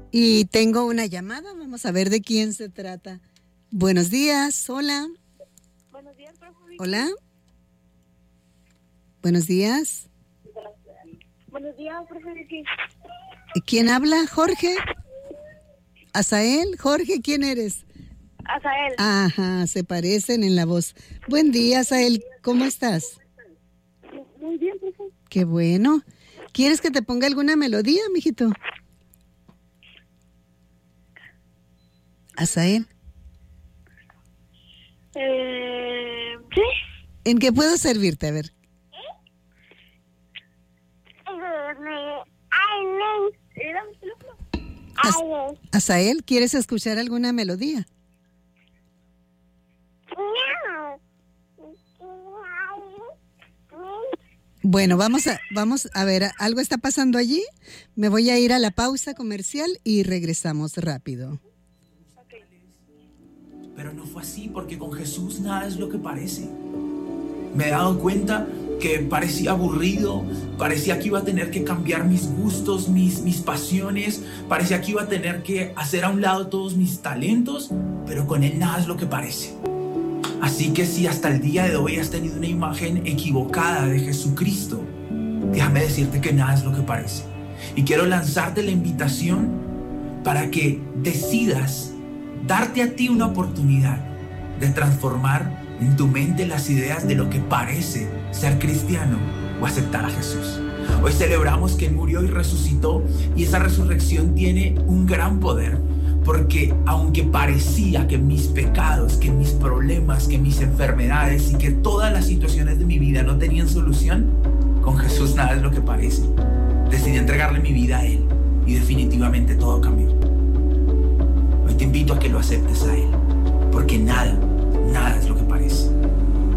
Y tengo una llamada, vamos a ver de quién se trata. Buenos días, hola. Buenos días, profe. Hola. Buenos días. Buenos días, profe. ¿Quién habla? ¿Jorge? ¿Asael? Jorge, ¿quién eres? Asael. Ajá, se parecen en la voz. Buen día, Asael, ¿cómo estás? Muy bien, profe. Qué bueno. ¿Quieres que te ponga alguna melodía, mijito? Asael. Sí. ¿En qué puedo servirte? A ver. Asael, ¿quieres escuchar alguna melodía? Bueno, vamos a ver, algo está pasando allí. Me voy a ir a la pausa comercial y regresamos rápido. Pero no fue así, porque con Jesús nada es lo que parece. Me he dado cuenta que parecía aburrido, parecía que iba a tener que cambiar mis gustos, mis pasiones, parecía que iba a tener que hacer a un lado todos mis talentos, pero con Él nada es lo que parece. Así que si hasta el día de hoy has tenido una imagen equivocada de Jesucristo, déjame decirte que nada es lo que parece. Y quiero lanzarte la invitación para que decidas darte a ti una oportunidad de transformar en tu mente las ideas de lo que parece ser cristiano o aceptar a Jesús. Hoy celebramos que Él murió y resucitó, y esa resurrección tiene un gran poder, porque aunque parecía que mis pecados, que mis problemas, que mis enfermedades y que todas las situaciones de mi vida no tenían solución, con Jesús nada es lo que parece. Decidí entregarle mi vida a Él y definitivamente todo cambió. Hoy te invito a que lo aceptes a Él, porque nada